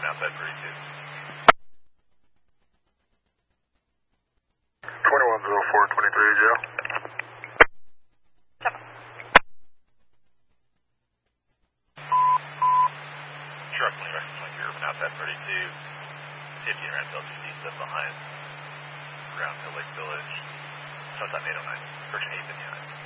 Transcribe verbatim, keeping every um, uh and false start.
outside thirty-two. twenty-one oh four twenty-three, Joe. Truck twenty-three, urban outside thirty-two. fifty around L G C stuff behind. Around to Lake Village. Sometime eight oh nine. Version eight fifty-nine.